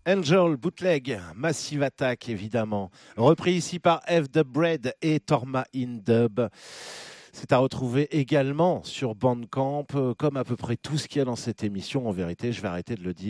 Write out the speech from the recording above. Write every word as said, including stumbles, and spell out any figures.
Angel, Bootleg, Massive Attack évidemment. Repris ici par F The Bread et Torma in Dub. C'est à retrouver également sur Bandcamp, comme à peu près tout ce qu'il y a dans cette émission. En vérité, je vais arrêter de le dire.